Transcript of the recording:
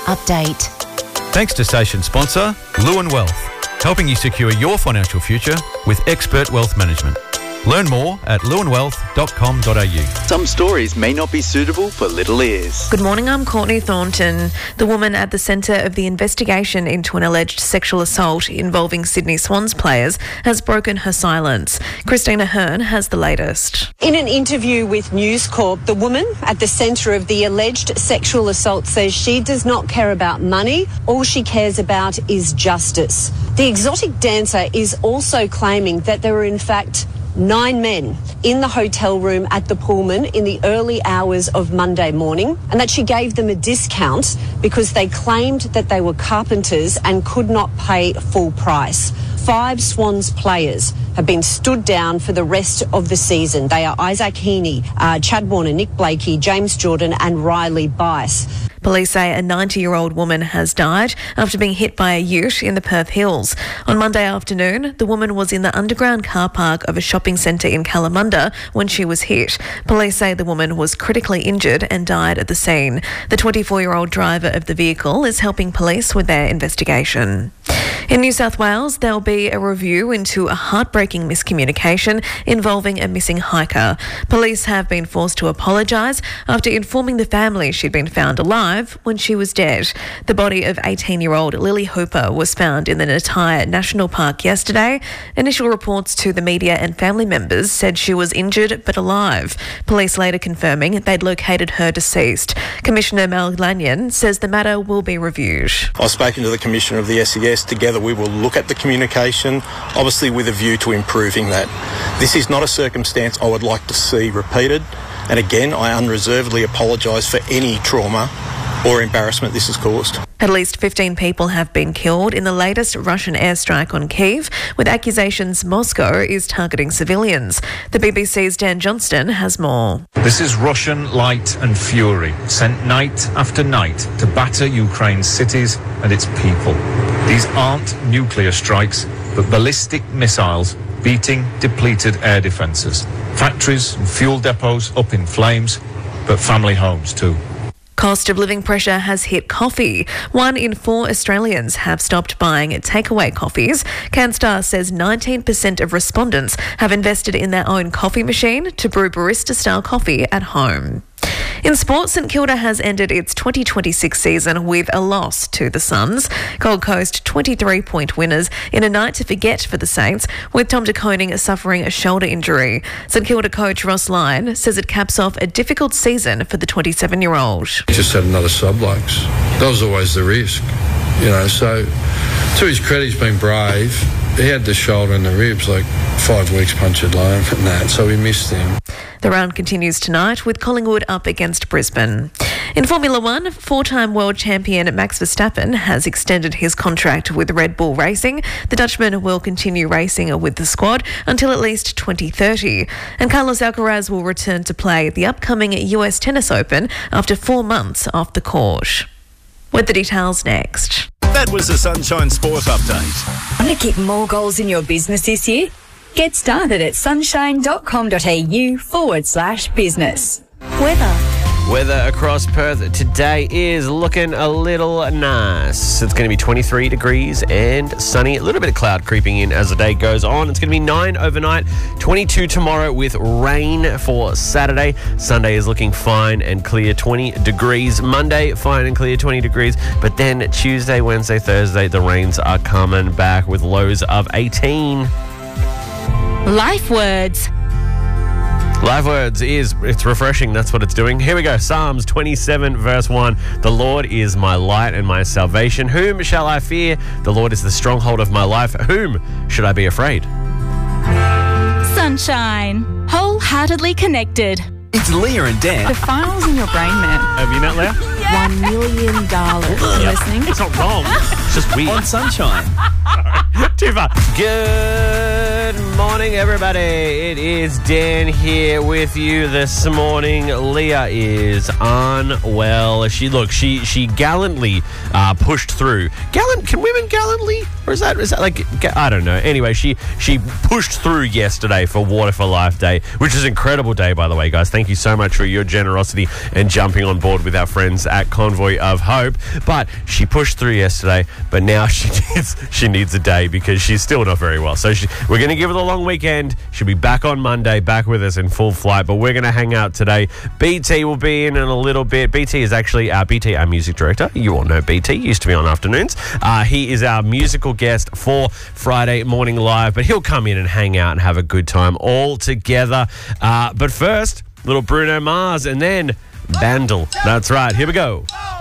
update. Thanks to station sponsor Lewin Wealth, helping you secure your financial future with expert wealth management. Learn more at lewinwealth.com.au. Some stories may not be suitable for little ears. Good morning, I'm Courtney Thornton. The woman at the centre of the investigation into an alleged sexual assault involving Sydney Swans players has broken her silence. Christina Hearn has the latest. In an interview with News Corp, the woman at the centre of the alleged sexual assault says she does not care about money. All she cares about is justice. The exotic dancer is also claiming that there were in fact 9 men in the hotel room at the Pullman in the early hours of Monday morning, and that she gave them a discount because they claimed that they were carpenters and could not pay full price. 5 Swans players have been stood down for the rest of the season. They are Isaac Heaney, Chad Warner, Nick Blakey, James Jordan and Riley Bice. Police say a 90-year-old woman has died after being hit by a ute in the Perth Hills. On Monday afternoon, the woman was in the underground car park of a shopping centre in Kalamunda when she was hit. Police say the woman was critically injured and died at the scene. The 24-year-old driver of the vehicle is helping police with their investigation. In New South Wales, there'll be a review into a heartbreaking miscommunication involving a missing hiker. Police have been forced to apologise after informing the family she'd been found alive when she was dead. The body of 18-year-old Lily Hooper was found in the Natai National Park yesterday. Initial reports to the media and family members said she was injured but alive. Police later confirming they'd located her deceased. Commissioner Mel Lanyon says the matter will be reviewed. I've spoken to the Commissioner of the SES. Together we will look at the communication, obviously with a view to improving that. This is not a circumstance I would like to see repeated. And again, I unreservedly apologise for any trauma or embarrassment this has caused. At least 15 people have been killed in the latest Russian airstrike on Kyiv, with accusations Moscow is targeting civilians. The BBC's Dan Johnston has more. This is Russian light and fury, sent night after night to batter Ukraine's cities and its people. These aren't nuclear strikes, but ballistic missiles beating depleted air defences. Factories and fuel depots up in flames, but family homes too. Cost of living pressure has hit coffee. 1 in 4 Australians have stopped buying takeaway coffees. CanStar says 19% of respondents have invested in their own coffee machine to brew barista-style coffee at home. In sport, St Kilda has ended its 2026 season with a loss to the Suns. Gold Coast 23-point winners in a night to forget for the Saints, with Tom de Koning suffering a shoulder injury. St Kilda coach Ross Lyon says it caps off a difficult season for the 27-year-old. He just had another sub-blokes. That was always the risk, so to his credit, he's been brave. He had the shoulder and the ribs, 5 weeks punctured loan and that, so we missed him. The round continues tonight with Collingwood up against Brisbane. In Formula 1, 4-time world champion Max Verstappen has extended his contract with Red Bull Racing. The Dutchman will continue racing with the squad until at least 2030. And Carlos Alcaraz will return to play at the upcoming US Tennis Open after 4 months off the court. With the details next. That was the Sunshine Sport Update. Want to kick more goals in your business this year? Get started at sunshine.com.au/business. Weather across Perth today is looking a little nice. It's going to be 23 degrees and sunny. A little bit of cloud creeping in as the day goes on. It's going to be 9 overnight, 22 tomorrow with rain for Saturday. Sunday is looking fine and clear, 20 degrees. Monday, fine and clear, 20 degrees. But then Tuesday, Wednesday, Thursday, the rains are coming back with lows of 18. Life Words. Live Words it's refreshing. That's what it's doing. Here we go. Psalms 27 verse 1. The Lord is my light and my salvation. Whom shall I fear? The Lord is the stronghold of my life. Whom should I be afraid? Sunshine. Wholeheartedly connected. It's Leah and Dan. The files in your brain, man. Have you not, Leah? $1 million. Listening? It's not wrong. It's just weird. On Sunshine. Too far. Good Good morning, everybody. It is Dan here with you this morning. Leah is unwell. She gallantly pushed through. Can women gallantly? Or is that like, I don't know. Anyway, she pushed through yesterday for Water for Life Day, which is an incredible day, by the way, guys. Thank you so much for your generosity and jumping on board with our friends at Convoy of Hope. But she pushed through yesterday, but now she needs a day because she's still not very well. So we're going to give her the long weekend. She'll be back on Monday, back with us in full flight, but we're going to hang out today. BT will be in a little bit. BT is actually our music director. You all know BT, used to be on afternoons. He is our musical guest for Friday Morning Live, but he'll come in and hang out and have a good time all together. But first, little Bruno Mars and then Bandle. That's right. Here we go.